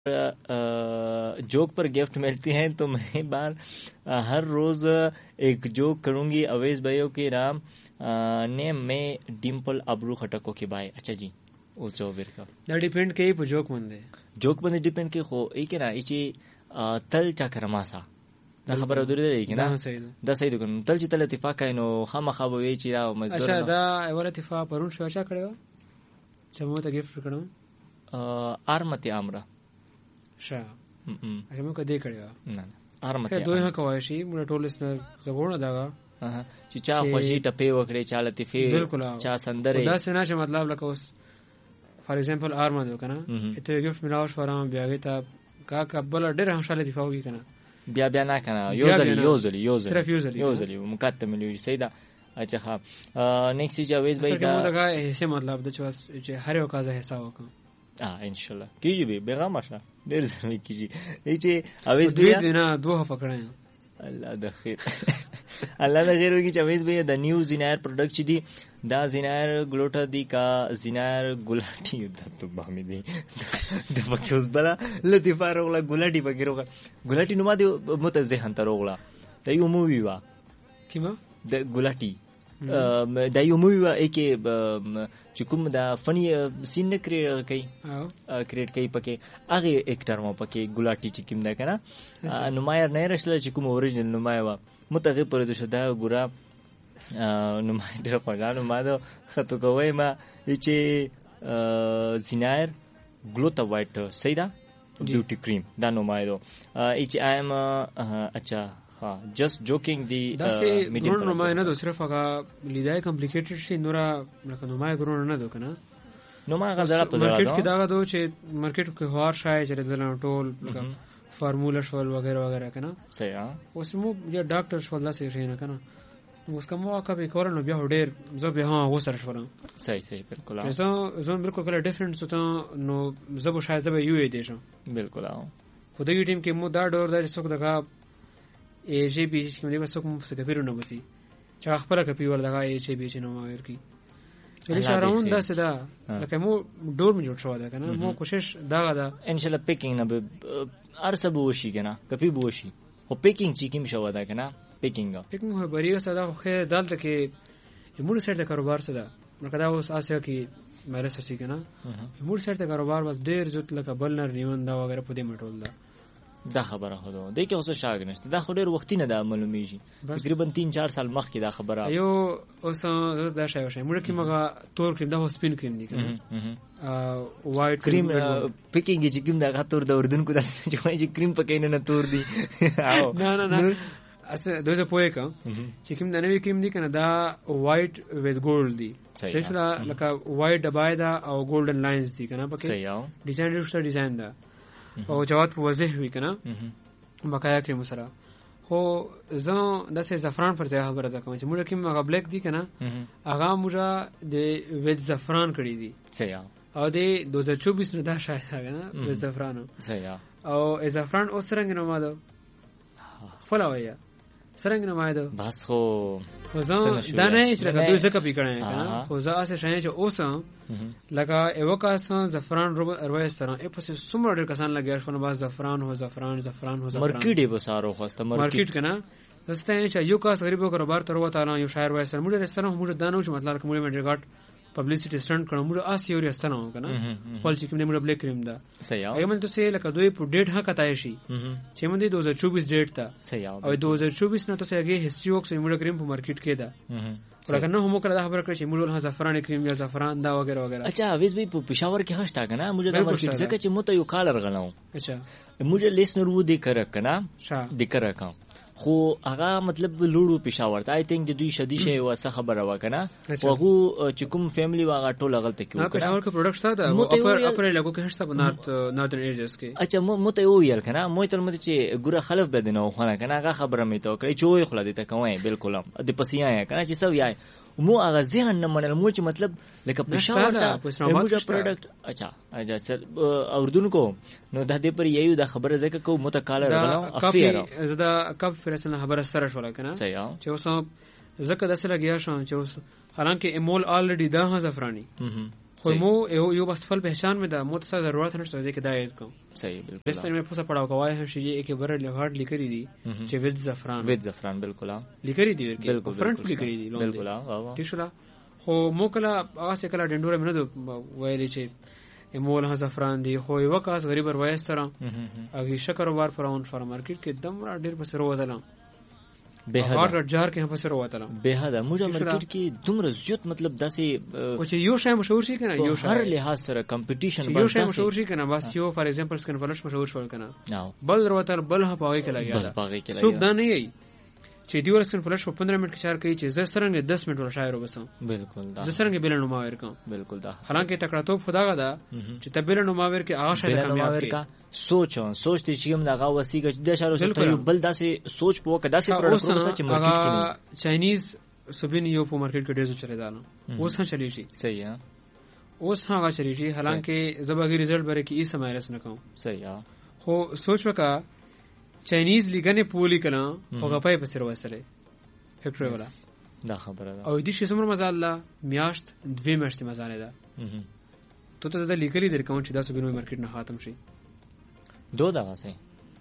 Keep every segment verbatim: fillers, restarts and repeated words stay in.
जोक पर गिफ्ट मिलती हैं तो मैं बार हर रोज एक जोक करूंगी अवेज भाइयों के राम ने मैं डिम्पल अब्रू खटको के भाई। अच्छा जी उस जो वेर का दा डिपेंड के पे जोक मंदे जोक बंदे डिपेंड के खो एक ना इची तल चकरमासा da خبره دوری دی کنه دا صحیح ده دا صحیح ده کنه تل چې تل اتفاق کینو خامخا به وی چې را مزدور اچھا دا اول اتفاق پرون شو چا کړو چې مو ته گیفت کړو ارمتی امره شا اچھا مو کدی کړو نه ارمتی دوی ها کوي شي موږ ټول سره زغونه داغه چې چا خوشي ټپې وکړي چا لطیفه چا سندره دا څه نه مطلب لکه اوس فار ایگزامپل ارمه ده کنه ته گیفت ملاوش فرام بیاګه تا کا قبل ډېر هم شاله اتفاق وی کنه بیا بیا نه کنه یوزلی یوزلی یوزلی صرف یوزلی یوزلی مقدم ملي سیدا اچھا ها نیکسٹ جاوید بھائی دا دغه هیڅ مطلب د چې هر یو کازه حساب وکم اه ان شاء الله کیږي به پیغام ماشه ډیر زمي کیږي ای چې اویز بیا نه دوه پکړای الله د خیر الله د خیر وکي چې اویز بیا د نیو زینایر پروډکټ چي دي دا زینایر ګلوټا دی کا زینایر ګلاټي د تو باندې دی د پکې اوس بلا لطیفه روغلا ګلاټي پکې روغلا ګلاټي نو ما دی متزهن تر روغلا د یو مووی وا کیما د ګلاټي د یو مووی وا کې چې کوم دا فنی سین نه کریټ کوي کریټ کوي پکې هغه اکټر مو پکې ګلاټي چې کوم دا کنه نمایر نه رسل چې کوم اوریجنل نمایر وا متغه پر د شدا ګورا نمایر ډېر پګانو ما دا خطو کوي ما چې زینایر ګلوتا وایټ سیدا بیوټي کریم دا نمایر ایچ ایم اچھا ها جست جوکینګ دی میډیم نمایر نه صرف هغه لیدای کمپلیکیټډ شي نورا لکه نمایر ګرون نه دو کنه نو ما غزړه په ځړا مارکیټ کې دا دو چې مارکیټ کې هوار شای چې دلته ټول لکه فارمولا شول وغیرہ وغیرہ کنه صحیح اوس مو یا ډاکټر شول دا څه نه کنه اوس کوم واقع به کورن بیا ډېر زه به ها وسره شولم صحیح صحیح بالکل زه زه بالکل کله ډیفرنٹ ته نو زه به شاید زه به یو دی شم بالکل او په دې ټیم کې مو دا ډور دا څوک دغه ای جی بي چې موږ څوک مو څه کوي نو بسي چې خبره کوي ول دغه ای جی بي چې نو مایر کی چې شاراون دا څه دا لکه مو ډور می جوړ شو دا کنه مو کوشش دا دا ان شاء الله پیکینګ نه ارسه بوشي کنه کپی بوشي او پیکینګ چې کیم شو دا کنه پیکینګ پیکینګ هو بریو صدا خو دالته کې موږ سره د کاروبار صدا نو کدا اوس اسه کې مېره سسي کنه موږ سره د کاروبار واس ډېر زوت لکه بلنر نیون دا وغیرہ په دې مټول دا دا خبره هدو د کې اوسه شاګ نشته دا خو ډېر وخت نه دا معلومیږي تقریبا تین چار سال مخکې دا خبره یو اوس دا شای وشای موږ کې مګه تور کریم دا سپین کریم دی کنه ا وایټ کریم پیکینګ چې کوم دا تور د اردن کو دا چې کریم پکې نه تور دی نه نه نه اسه دوزه پوهه کا چې کوم د نوې کریم دی کنه دا وایټ وذ ګولډ دی مثلا لکه وایټ دبای دا او ګولډن لاینز دی کنه پکې صحیح ډیزاین رښتا ډیزاین دا او جوات په وضح وی کنه بقایا کریم سره خو زه د سه زعفران پر ځای خبره ده کوم چې موږ کوم هغه بلیک دی کنه هغه موږ د وذ زعفران کړی دی صحیح او د دو هزار چوبیس نه دا شاید کنه وذ زعفران صحیح او زعفران اوس رنګ نه ماده فلاویا سرنګ نه ماده بس خو زه دا نه چې لکه دوی زکه پی کړی کنه خو زه اسه شای چې اوس لکه یو کاسان زعفران رو اروای سره په څومره ډېر کسان لګیا شو نو باز زعفران هو زعفران زعفران هو زعفران مارکیټ به سارو خوسته مارکیټ کنه دسته چې یو کاس غریبو کاروبار تر وته نه یو شاعر وای سره موږ رسنه موږ دانو چې مطلب کومه منډر ګټ پبلسټی سټنټ کړو موږ اس یو رسنه کنه خپل چې کوم موږ بلیک کریم دا صحیح ایمن ته سه لکه دوی په ډیټ ها کتای شي چې موږ د دو هزار چوبیس ډیټ تا صحیح او دو هزار چوبیس نه ته هغه هیستوري وکس موږ کریم په مارکیټ کې دا ولکه نه هم کړه دا خبره کړی چې موږ له زعفران کریم یا زعفران دا وغیرہ وغیرہ اچھا اویز به په پېښور کې هشتا کنه موږ دا مارکیټ ځکه چې مو ته یو کالر غناو اچھا موږ لیسنر و دې کړه کنه دې کړه کا خو هغه مطلب لوړو پېښور ته آی تھنک د دوی شدي شی واسه خبره وکنه وغه چې کوم فیملی واغه ټول غلطه کیو کنه پېښور کې پروډکټ تا دا اپر اپر لګو کې هشتا بنات نارتن ایریاز کې اچھا مو ته یو یل کنه مو ته مت چې ګوره خلف بدنه خو نه کنه هغه خبره مې ته کړی چې وې خلا دې ته کوي بالکل د پسیا کنه چې سو یای مو هغه ذهن نه منل مو چې مطلب لکه پېښور ته موږ پروډکټ اچھا اجازه اردن کو نو د دې پر یو د خبره زکه کو متکالر غلو افیر زدا کب فرسنه خبره سره شول کنه صحیح چې اوس زکه د سره گیا شون چې اوس حالانکه امول الریډي دا زعفرانی خو مو یو بس فل پہچان میں دا مت سره ضرورت نشته چې دا یې کوم صحیح بالکل بس میں پوسا پڑاو کوای هم شي کې بر له هارد لیکري دي چې وید زعفران وید زعفران بالکل لیکري دي بالکل فرنٹ لیکري دي بالکل ها ٹھیک شو خو مو کلا هغه څه کلا ډنډوره منه دو ویلې چې مول ها زعفران دي خو یو کاس غریب ور وایستره اگې شکر وار فراون فار مارکیټ کې دم را ډیر پسره وځلم به هر جار کې هم پسره وځلم به هدا موږ مارکیټ کې دومره زیات مطلب داسې او چې یو شای مشهور شي کنه یو هر لحاظ سره کمپټیشن یو شای مشهور شي کنه بس یو فار ایگزامپل سکن فلش مشهور شول کنه بل وروتل بل ها پاوي کې لګیا بل پاوي کې لګیا څوک دا نه یي چې دیور سکن فلش په پندرہ منټ کې چار کوي چې ز سرنګ دس منټ ور شاعر وبسم بالکل دا ز سرنګ بل نو ماور کوم بالکل دا حالانکه تکړه تو خدا غدا چې تبل نو ماور کې هغه شاعر کامیاب کا سوچ سوچ ته چې هم دا وسیګه د شارو ته بل داسې سوچ په کدا سي پروډکټ چې مارکیټ کې چاینیز سبین یو په مارکیټ کې ډېر چره دانو اوس هم چلی شي صحیح ها اوس هغه چلی شي حالانکه زباغي رزلټ بره کې ای سمایرس نه کوم صحیح ها خو سوچ وکا چاینیز لیګنه پولی کنا هغه پای په سر وسره فیکټری ولا دا خبره ده او دې شي سمره مزه الله میاشت دوی میاشتې مزه نه ده ته ته د لیکلي در کوم چې دا سبینو مارکیټ نه ختم شي دو دا واسه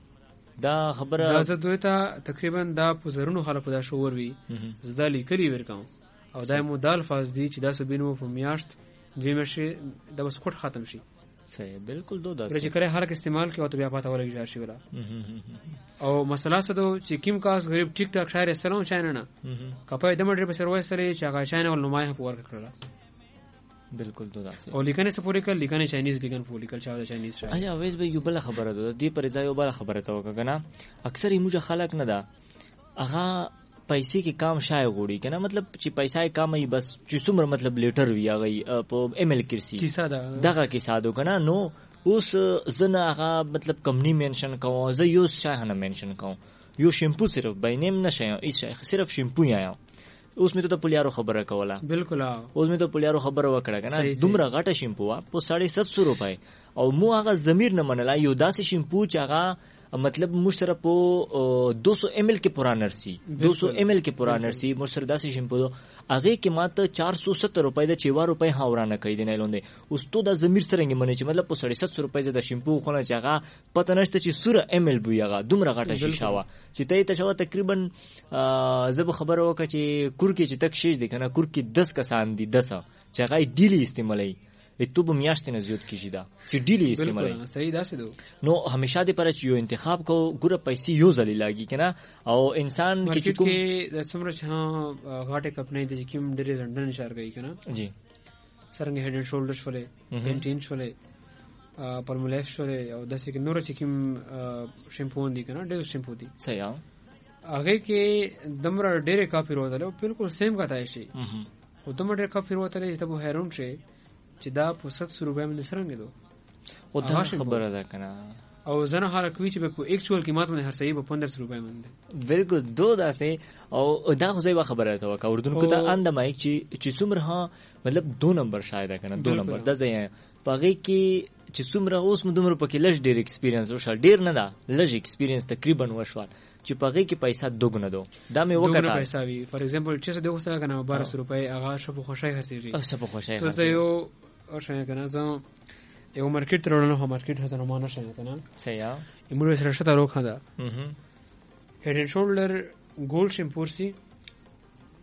دا خبره دا زه دوی ته تقریبا دا پوزرونو خلکو دا شعور وي زدا لیکلي ورکوم او دا مو دال فاز دي چې دا سبینو په میاشت دوی میاشتې د بس کوټ ختم شي صحیح بالکل دو دا چې کړه هر استعمال کې او ته بیا پاته ولګی شي ولا او مسله څه دو چې کیم کاس غریب ټیک ټاک شاعر سلام چاینه نه کپای د مډر په سروای سره چې هغه چاینه ول نمای په ورک کړل بالکل دو دا او لیکنه څه پوری کړ لیکنه چاینیز لیکن پوری کړ چا د چاینیز شاعر اجا وېز به یو بل خبره ده دی پر ځای یو بل خبره ته وکړه اکثر موږ خلک نه ده هغه پیسې کې کام شای غوړي کنه مطلب چې پیسې کام ای بس چې څومره مطلب لیټر وی هغه په ایم ال کرسی کیسه ده دغه کیسه ده کنه نو اوس زنه هغه مطلب کمنی منشن کوم زه یو شای نه منشن کوم یو شیمپو صرف باینم نشه ای صرف شیمپو یا اوس می ته د پولیارو خبره کوله بالکل اوس می ته پولیارو خبره وکړه کنه دومره غټه شیمپو په ساڑھے سات سو روپے او مو هغه ضمیر نه منلا یو داسې شیمپو چې هغه مطلب مشترک په دو سو ایم ایل کې پرانر سی دو سو ایم ایل کې پرانر سی مشترک داسې شیمپو هغه کې ماته چار سو ستر روپے د چیوا روپے هاورانه کوي دی نه لوندې اوس تو د ضمیر سره کې منې چې مطلب په ساڑھے سات سو روپے د شیمپو خونه چې هغه پته نشته چې سوره ایم ایل بو هغه دومره غټه شیشه وا چې ته ته شو تقریبا زب خبره وکړه چې کور کې چې تک شیش دی کنه کور کې دس کسان دي دس چې هغه ډیلی استعمالي ته به میاشتې نه زیات کیږي دا چې ډیلی استعمالي صحیح داسې دو نو همیشه دې پر چې یو انتخاب کو ګوره پیسې یو ځلې لاګي کنه او انسان کې کوم د څومره چې ها غاټه کپنې د کوم ډېر ځندن اشاره کوي کنه جی سرنګ هډ اینڈ شولډرز فلې پینټین شولې پرمولیف شولې او داسې کې نور چې کوم شیمپو دي کنه ډېر شیمپو دي صحیح هغه کې دمر ډېر کافي وروتل بالکل سیم کاته شي او دمر ډېر کافي وروتل چې ته هیرون شي چې دا په ست سو روپے باندې سرنګ دو او دا خبره ده کنه او زنه هر کوي چې په ایکچوال قیمت باندې هر صحیح په پندرہ سو روپے باندې بالکل دو داسې او دا خو زیبا خبره ده وکړه اردن کو دا اند مای چې چې څومره ها مطلب دو نمبر شاید کنه دو نمبر د ځای پغې کې چې څومره اوس مدومره پکې لږ ډیر ایکسپیرینس وشو ډیر نه دا لږ ایکسپیرینس تقریبا وشو چې پغې کې پیسې دوګنه دو دا مې وکړه پیسې وی فار ایگزامپل چې څه دوسته کنه بارہ سو روپے هغه شپه خوشای هرسي او شپه خوشای ته یو او څنګه کنه زه یو مارکیټ ترونه هو مارکیټ هته نه شنه کنه صحیح یمو سره شته روخه ده هډ اینڈ شولډر ګولډ شیمپو سي